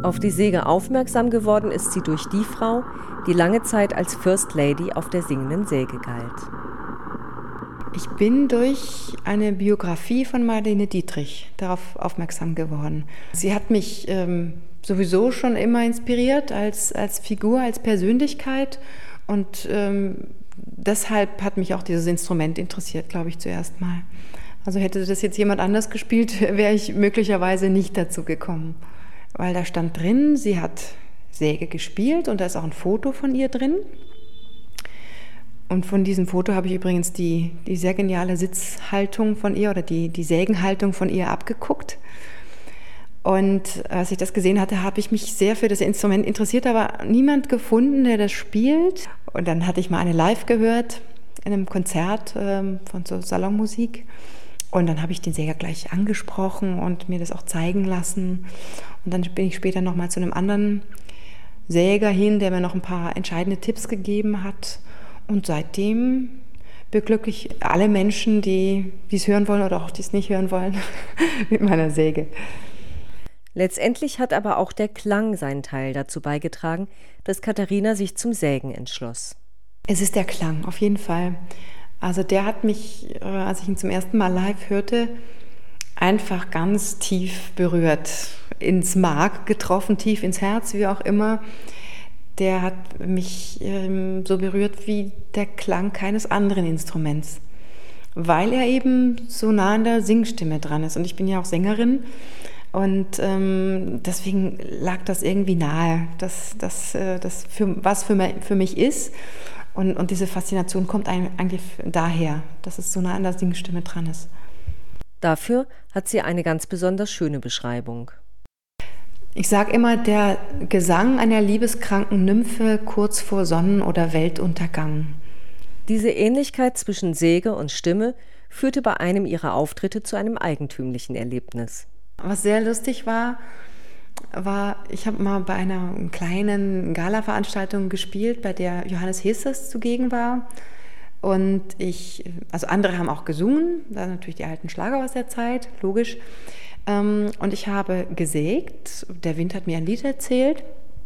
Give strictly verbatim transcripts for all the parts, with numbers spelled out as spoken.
Auf die Säge aufmerksam geworden ist sie durch die Frau, die lange Zeit als First Lady auf der singenden Säge galt. Ich bin durch eine Biografie von Marlene Dietrich darauf aufmerksam geworden. Sie hat mich ähm, sowieso schon immer inspiriert als, als Figur, als Persönlichkeit und ähm, deshalb hat mich auch dieses Instrument interessiert, glaube ich, zuerst mal. Also hätte das jetzt jemand anders gespielt, wäre ich möglicherweise nicht dazu gekommen. Weil da stand drin, sie hat Säge gespielt und da ist auch ein Foto von ihr drin. Und von diesem Foto habe ich übrigens die, die sehr geniale Sitzhaltung von ihr oder die, die Sägenhaltung von ihr abgeguckt. Und als ich das gesehen hatte, habe ich mich sehr für das Instrument interessiert, aber niemand gefunden, der das spielt. Und dann hatte ich mal eine live gehört in einem Konzert ähm, von so Salonmusik. Und dann habe ich den Säger gleich angesprochen und mir das auch zeigen lassen. Und dann bin ich später nochmal zu einem anderen Säger hin, der mir noch ein paar entscheidende Tipps gegeben hat. Und seitdem beglücke ich alle Menschen, die es hören wollen oder auch die es nicht hören wollen, mit meiner Säge. Letztendlich hat aber auch der Klang seinen Teil dazu beigetragen, dass Katharina sich zum Sägen entschloss. Es ist der Klang, auf jeden Fall. Also der hat mich, als ich ihn zum ersten Mal live hörte, einfach ganz tief berührt, ins Mark getroffen, tief ins Herz, wie auch immer. Der hat mich ähm, so berührt wie der Klang keines anderen Instruments, weil er eben so nah an der Singstimme dran ist. Und ich bin ja auch Sängerin und ähm, deswegen lag das irgendwie nahe, dass das äh, für, was für, mich, für mich ist. Und, und diese Faszination kommt eigentlich daher, dass es so nah an der Singstimme dran ist. Dafür hat sie eine ganz besonders schöne Beschreibung. Ich sage immer, der Gesang einer liebeskranken Nymphe kurz vor Sonnen- oder Weltuntergang. Diese Ähnlichkeit zwischen Säge und Stimme führte bei einem ihrer Auftritte zu einem eigentümlichen Erlebnis. Was sehr lustig war, war, ich habe mal bei einer kleinen Gala-Veranstaltung gespielt, bei der Johannes Hesters zugegen war. Und ich, also andere haben auch gesungen, da natürlich die alten Schlager aus der Zeit, logisch. Und ich habe gesägt, der Wind hat mir ein Lied erzählt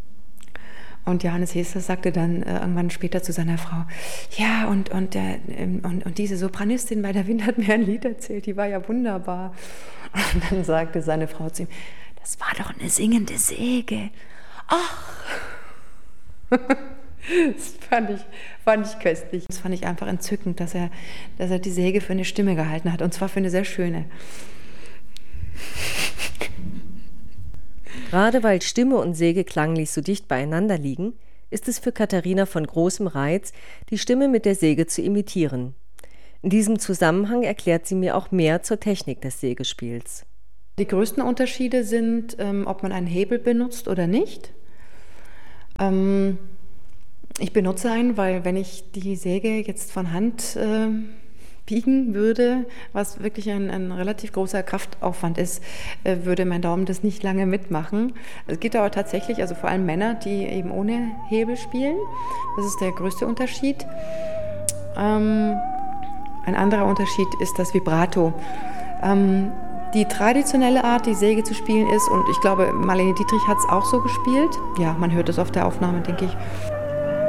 und Johannes Hesters sagte dann äh, irgendwann später zu seiner Frau, ja und, und, der, und, und diese Sopranistin bei der Wind hat mir ein Lied erzählt, die war ja wunderbar. Und dann sagte seine Frau zu ihm, das war doch eine singende Säge. Ach! Das fand ich, fand ich köstlich. Das fand ich einfach entzückend, dass er, dass er die Säge für eine Stimme gehalten hat und zwar für eine sehr schöne. Gerade weil Stimme und Säge klanglich so dicht beieinander liegen, ist es für Katharina von großem Reiz, die Stimme mit der Säge zu imitieren. In diesem Zusammenhang erklärt sie mir auch mehr zur Technik des Sägespiels. Die größten Unterschiede sind, ähm, ob man einen Hebel benutzt oder nicht. Ähm, ich benutze einen, weil wenn ich die Säge jetzt von Hand äh, biegen würde, was wirklich ein, ein relativ großer Kraftaufwand ist, äh, würde mein Daumen das nicht lange mitmachen. Es gibt aber tatsächlich, also vor allem Männer, die eben ohne Hebel spielen. Das ist der größte Unterschied. Ähm, ein anderer Unterschied ist das Vibrato. Ähm, die traditionelle Art, die Säge zu spielen ist, und ich glaube, Marlene Dietrich hat es auch so gespielt. Ja, man hört es auf der Aufnahme, denke ich.